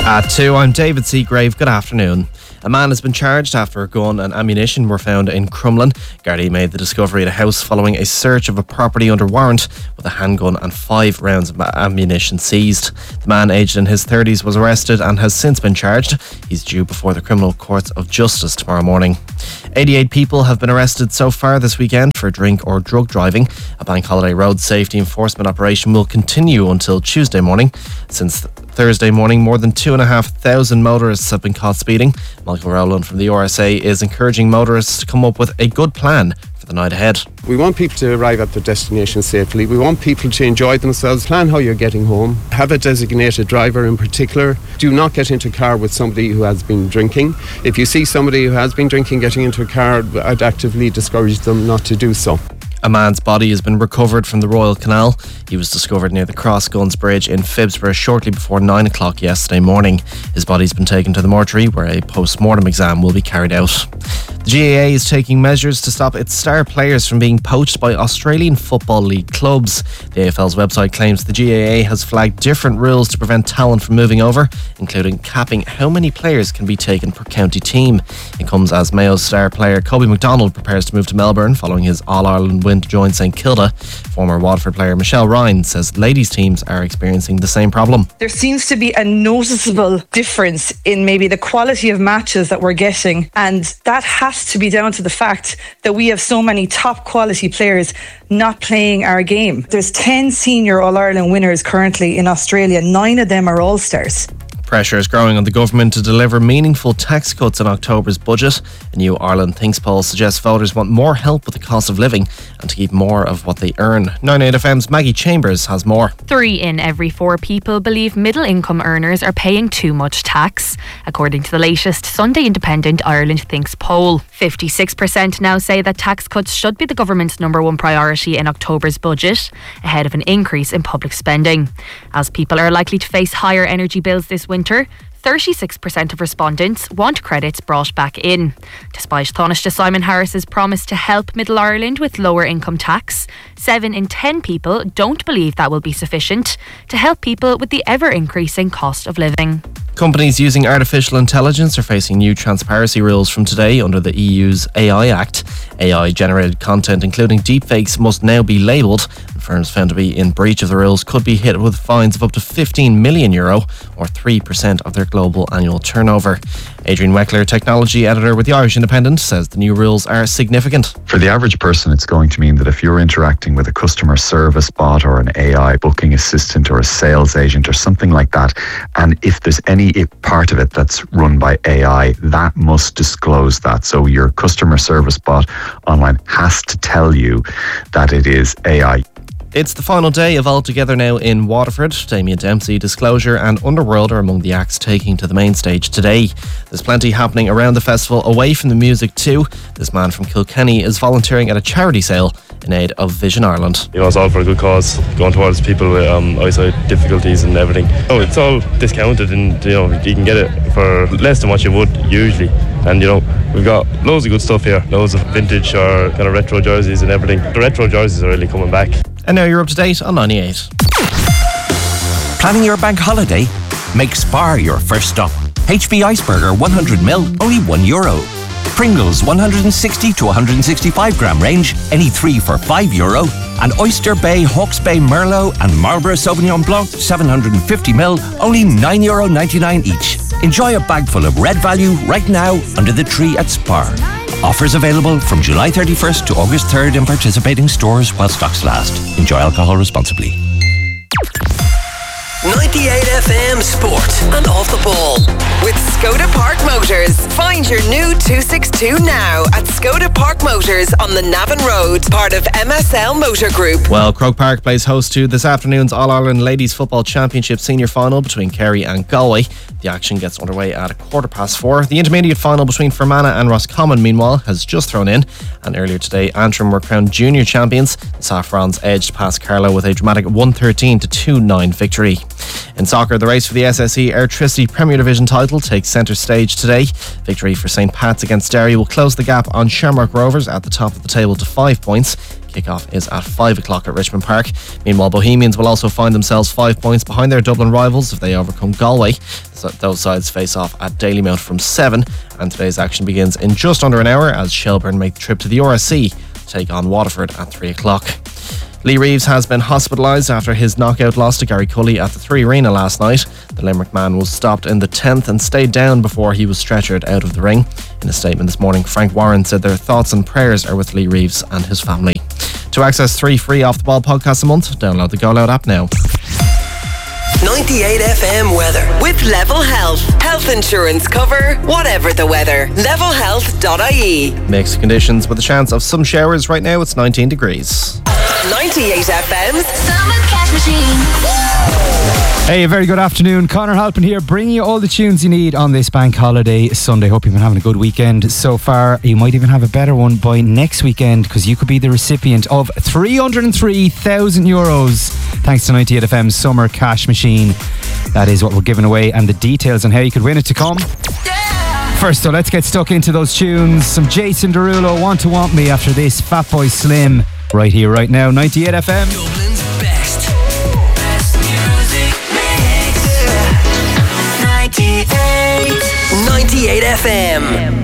At 2, I'm David Seagrave. Good afternoon. A man has been charged after a gun and ammunition were found in Crumlin. Gardaí made the discovery at a house following a search of a property under warrant with a handgun and 5 rounds of ammunition seized. The man, aged in his 30s, was arrested and has since been charged. He's due before the Criminal Courts of Justice tomorrow morning. 88 people have been arrested so far this weekend for drink or drug driving. A bank holiday road safety enforcement operation will continue until Tuesday morning. Since Thursday morning, more than 2,500 motorists have been caught speeding. Michael Rowland from the RSA is encouraging motorists to come up with a good plan for the night ahead. We want people to arrive at their destination safely. We want people to enjoy themselves. Plan how you're getting home. Have a designated driver in particular. Do not get into a car with somebody who has been drinking. If you see somebody who has been drinking getting into a car, I'd actively discourage them not to do so. A man's body has been recovered from the Royal Canal. He was discovered near the Crossguns Bridge in Phibsborough shortly before 9 o'clock yesterday morning. His body's been taken to the mortuary where a post-mortem exam will be carried out. The GAA is taking measures to stop its star players from being poached by Australian Football League clubs. The AFL's website claims the GAA has flagged different rules to prevent talent from moving over, including capping how many players can be taken per county team. It comes as Mayo's star player Kobe McDonald prepares to move to Melbourne following his All-Ireland win to join St Kilda. Former Waterford player Michelle Ryan says ladies' teams are experiencing the same problem. There seems to be a noticeable difference in maybe the quality of matches that we're getting, and that has to be down to the fact that we have so many top quality players not playing our game. There's 10 senior All-Ireland winners currently in Australia. 9 of them are All-Stars. Pressure is growing on the government to deliver meaningful tax cuts in October's budget. A new Ireland Thinks poll suggests voters want more help with the cost of living and to keep more of what they earn. 98FM's Maggie Chambers has more. 3 in every 4 people believe middle-income earners are paying too much tax, according to the latest Sunday Independent Ireland Thinks poll. 56% now say that tax cuts should be the government's number one priority in October's budget, ahead of an increase in public spending. As people are likely to face higher energy bills this winter, 36% of respondents want credits brought back in. Despite Taoiseach Simon Harris's promise to help Middle Ireland with lower income tax, 7 in 10 people don't believe that will be sufficient to help people with the ever-increasing cost of living. Companies using artificial intelligence are facing new transparency rules from today under the EU's AI Act. AI-generated content, including deepfakes, must now be labelled, and firms found to be in breach of the rules could be hit with fines of up to €15 million, or 3% of their global annual turnover. Adrian Weckler, technology editor with the Irish Independent, says the new rules are significant. For the average person, it's going to mean that if you're interacting with a customer service bot or an AI booking assistant or a sales agent or something like that, and if there's any part of it that's run by AI, that must disclose that. So your customer service bot online has to tell you that it is AI. It's the final day of All Together Now in Waterford. Damien Dempsey, Disclosure and Underworld are among the acts taking to the main stage today. There's plenty happening around the festival away from the music too. This man from Kilkenny is volunteering at a charity sale in aid of Vision Ireland. You know, it's all for a good cause, going towards people with eyesight difficulties and everything. Oh, it's all discounted, and you know, you can get it for less than what you would usually. And you know, we've got loads of good stuff here, loads of vintage or kind of retro jerseys and everything. The retro jerseys are really coming back. And now you're up to date on 98. Planning your bank holiday? Make Spar your first stop. HB Iceberger 100ml, only €1. Pringles 160 to 165 gram range, any 3 for €5. And Oyster Bay, Hawke's Bay Merlot and Marlborough Sauvignon Blanc 750ml, only €9.99 each. Enjoy a bag full of red value right now under the tree at Spar. Offers available from July 31st to August 3rd in participating stores while stocks last. Enjoy alcohol responsibly. 98FM Sport and Off the Ball with Skoda Park Motors. Find your new 262 now at Skoda Park Motors on the Navan Road, part of MSL Motor Group. Well, Croke Park plays host to this afternoon's All-Ireland Ladies Football Championship senior final between Kerry and Galway. The action gets underway at 4:15. The intermediate final between Fermanagh and Roscommon, meanwhile, has just thrown in. And earlier today, Antrim were crowned junior champions. The Saffrons edged past Carlow with a dramatic 113-2-9 victory. In soccer, the race for the SSE Airtricity Premier Division title takes centre stage today. Victory for St Pat's against Derry will close the gap on Shamrock Rovers at the top of the table to 5 points. Kickoff is at 5 o'clock at Richmond Park. Meanwhile, Bohemians will also find themselves 5 points behind their Dublin rivals if they overcome Galway. So those sides face off at Dalymount from 7, and today's action begins in just under an hour as Shelbourne make the trip to the RSC to take on Waterford at 3 o'clock. Lee Reeves has been hospitalised after his knockout loss to Gary Cully at the Three Arena last night. The Limerick man was stopped in the 10th and stayed down before he was stretchered out of the ring. In a statement this morning, Frank Warren said their thoughts and prayers are with Lee Reeves and his family. To access 3 free Off the Ball podcasts a month, download the Go Loud app now. 98 FM weather with Level Health. Health insurance cover, whatever the weather. levelhealth.ie. Mixed conditions with a chance of some showers. Right now it's 19 degrees. 98 FM's Summer Cash Machine. Hey, a very good afternoon. Conor Halpin here, bringing you all the tunes you need on this bank holiday Sunday. Hope you've been having a good weekend so far. You might even have a better one by next weekend, because you could be the recipient of €303,000 thanks to 98 FM's Summer Cash Machine. That is what we're giving away, and the details on how you could win it to come. First though, let's get stuck into those tunes. Some Jason Derulo, Want to Want Me, after this Fatboy Slim. Right here, right now, 98 FM. Dublin's best music mix. 98 98 FM.